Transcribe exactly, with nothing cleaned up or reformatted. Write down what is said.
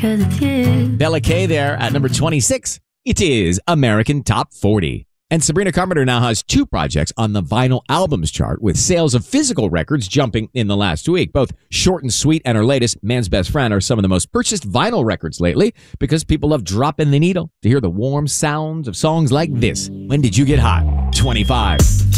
because it's you. Bella K there at number twenty-six. It is American Top forty. And Sabrina Carpenter now has two projects on the vinyl albums chart, with sales of physical records jumping in the last week. Both Short and Sweet and her latest, Man's Best Friend, are some of the most purchased vinyl records lately because people love dropping the needle to hear the warm sounds of songs like this. When did you get hot? twenty-five.